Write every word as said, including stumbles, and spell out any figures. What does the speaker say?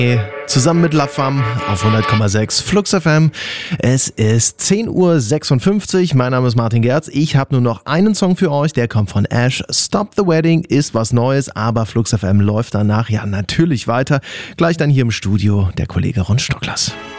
Zusammen mit La Femme auf hundert Komma sechs Flux F M. Es ist zehn Uhr sechsundfünfzig. Mein Name ist Martin Gerz. Ich habe nur noch einen Song für euch. Der kommt von Ash. Stop the Wedding ist was Neues, aber Flux F M läuft danach ja natürlich weiter. Gleich dann hier im Studio der Kollege Ron Stocklers.